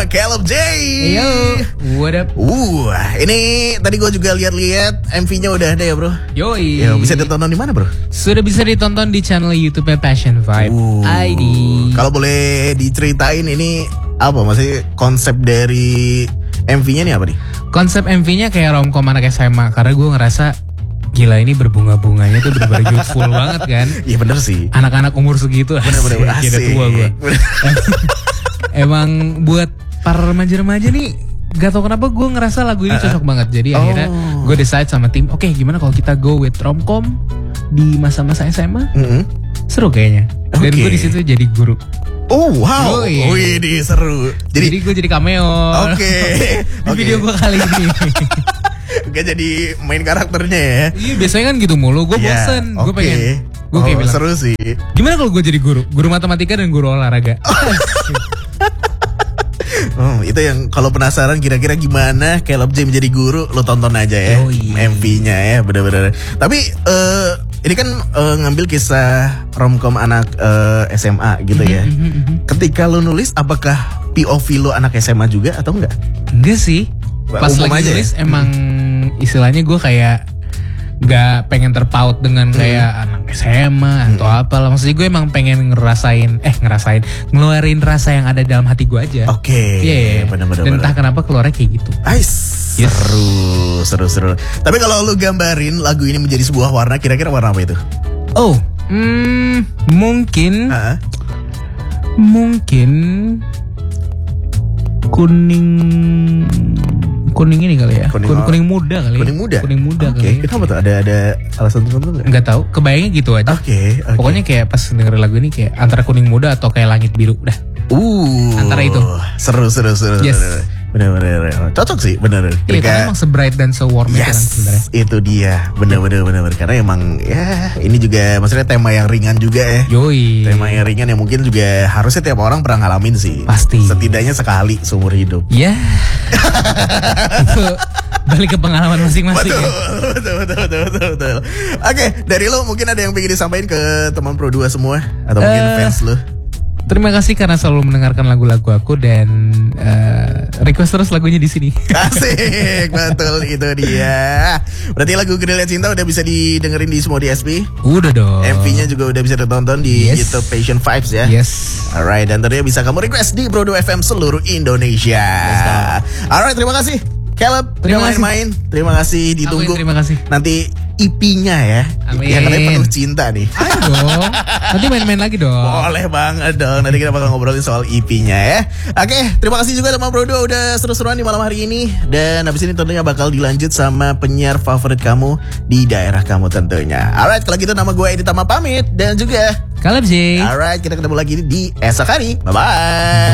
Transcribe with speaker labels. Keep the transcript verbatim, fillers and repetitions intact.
Speaker 1: sama Caleb J.
Speaker 2: Yo, what up?
Speaker 1: Uh, ini tadi gue juga lihat-lihat M V-nya udah ada ya bro.
Speaker 2: Yoi.
Speaker 1: Ya, bisa ditonton di mana bro?
Speaker 2: Sudah bisa ditonton di channel YouTube-nya Passion Vibe
Speaker 1: Uh,
Speaker 2: I D.
Speaker 1: Kalau boleh diceritain ini apa masih konsep dari M V-nya nih apa nih?
Speaker 2: Konsep M V-nya kayak romcom anak S M A karena gue ngerasa gila ini berbunga-bunganya tuh bener-bener youthful banget kan.
Speaker 1: Iya bener sih.
Speaker 2: Anak-anak umur segitu
Speaker 1: bener-bener asik.
Speaker 2: Kira tua gue. Emang buat para remaja-remaja nih gak tau kenapa gue ngerasa lagu ini cocok uh, banget. Jadi oh. akhirnya gue decide sama tim, oke okay, gimana kalau kita go with romcom di masa-masa S M A? Mm-hmm. Seru kayaknya. Dan okay. gue di situ jadi guru.
Speaker 1: Oh wow, wih di seru.
Speaker 2: Jadi, jadi gue jadi cameo.
Speaker 1: Oke. Okay.
Speaker 2: di
Speaker 1: okay.
Speaker 2: video gue kali ini.
Speaker 1: Gak jadi main karakternya ya?
Speaker 2: Iya biasanya kan gitu mulu. Gue yeah, bosen. Gue okay. pengen. Gue
Speaker 1: oh,
Speaker 2: kayak bilang.
Speaker 1: Seru sih.
Speaker 2: Gimana kalau gue jadi guru? Guru matematika dan guru olahraga.
Speaker 1: Oh, itu yang kalau penasaran kira-kira gimana Caleb J menjadi guru, lo tonton aja ya oh, iya. M V-nya ya, bener-bener. Tapi uh, ini kan uh, ngambil kisah romcom anak uh, S M A gitu ya. Ketika lo nulis, apakah P O V lo anak S M A juga atau enggak?
Speaker 2: Enggak sih. Pas
Speaker 1: Umum
Speaker 2: lagi
Speaker 1: aja
Speaker 2: nulis
Speaker 1: ya?
Speaker 2: Emang istilahnya gue kayak gak pengen terpaut dengan kayak hmm. anak S M A atau hmm. apalah. Maksudnya gue emang pengen ngerasain Eh ngerasain Ngeluarin rasa yang ada dalam hati gue aja.
Speaker 1: Oke okay.
Speaker 2: Iya yeah, bener-bener. Dan entah kenapa keluarnya kayak gitu.
Speaker 1: Ais yes. Seru Seru-seru. Tapi kalau lu gambarin lagu ini menjadi sebuah warna, kira-kira warna apa itu?
Speaker 2: Oh hmm, Mungkin uh-huh. Mungkin Kuning Kuning ini kali ya. Kuning, kuning, kuning muda kali.
Speaker 1: Kuning muda.
Speaker 2: Kuning muda
Speaker 1: okay. kali. Kenapa tuh? Ada ada alasan tertentu enggak?
Speaker 2: Enggak tahu. Kebayangnya gitu aja.
Speaker 1: Oke. Okay, okay.
Speaker 2: Pokoknya kayak pas dengerin lagu ini kayak antara kuning muda atau kayak langit biru dah.
Speaker 1: Uh.
Speaker 2: Antara itu.
Speaker 1: Seru seru seru.
Speaker 2: Yes.
Speaker 1: Bener-bener cocok sih, bener.
Speaker 2: Iya, karena emang se-bright dan se-warm
Speaker 1: yes,
Speaker 2: kan sebenarnya.
Speaker 1: Itu dia, bener-bener bener-bener. Karena emang ya ini juga maksudnya tema yang ringan juga ya.
Speaker 2: Yoi.
Speaker 1: Tema yang ringan yang mungkin juga harusnya tiap orang pernah ngalamin sih.
Speaker 2: Pasti.
Speaker 1: Setidaknya sekali seumur hidup.
Speaker 2: Iya. Yeah. Itu balik ke pengalaman masing-masing.
Speaker 1: Betul,
Speaker 2: ya?
Speaker 1: betul, betul, betul, betul, betul. Oke, dari lo mungkin ada yang pengen disampaikan ke teman Pro dua semua atau mungkin uh, fans lo?
Speaker 2: Terima kasih karena selalu mendengarkan lagu-lagu aku dan uh, request terus lagunya di sini.
Speaker 1: Asik, betul itu dia. Berarti lagu Gerilya Cinta udah bisa didengerin di semua D S P?
Speaker 2: Udah dong.
Speaker 1: M V-nya juga udah bisa ditonton di
Speaker 2: yes.
Speaker 1: YouTube Passion Vibes ya.
Speaker 2: Yes.
Speaker 1: Alright, dan tentunya bisa kamu request di Pro dua F M seluruh Indonesia. Yes, alright, terima kasih Caleb. Terima kasih main. Terima kasih ditunggu.
Speaker 2: Amin, terima kasih.
Speaker 1: Nanti E P-nya ya.
Speaker 2: Amin.
Speaker 1: Yang katanya penuh cinta nih.
Speaker 2: Ayo dong. Nanti main-main lagi dong.
Speaker 1: Boleh banget dong. Nanti kita bakal ngobrolin soal E P-nya ya. Oke, terima kasih juga teman Pro dua udah seru-seruan di malam hari ini. Dan habis ini tentunya bakal dilanjut sama penyiar favorit kamu di daerah kamu tentunya. Alright, kalau gitu nama gue Edi Tama pamit. Dan juga
Speaker 2: Caleb J.
Speaker 1: Alright, kita ketemu lagi di esok hari. Bye-bye.